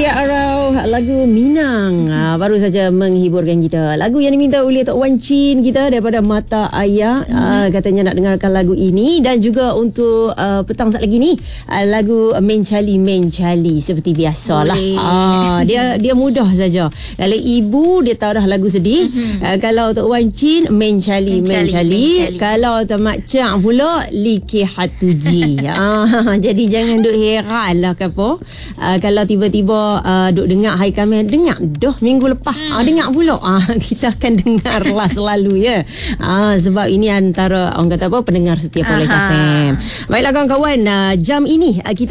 Arau, lagu Minang baru saja menghiburkan kita. Lagu yang diminta oleh Tok Wan Chin kita daripada Mata Ayah. Katanya nak dengarkan lagu ini. Dan juga untuk petang saat lagi ni, lagu Mencali seperti biasalah. Dia mudah saja. Kalau ibu dia tahu dah lagu sedih. Kalau Tok Wan Chin Mencali. Kalau Tok Mak Cak pula Likih Hatuji. Jadi jangan duk heran lah ke apa. Kalau tiba-tiba duk dengar Hai Kamil, dengar dah minggu lepas dengar pula. Kita akan dengar lah selalu ya. Sebab ini antara orang kata apa, pendengar setiap Police FM. Baiklah kawan-kawan, jam ini kita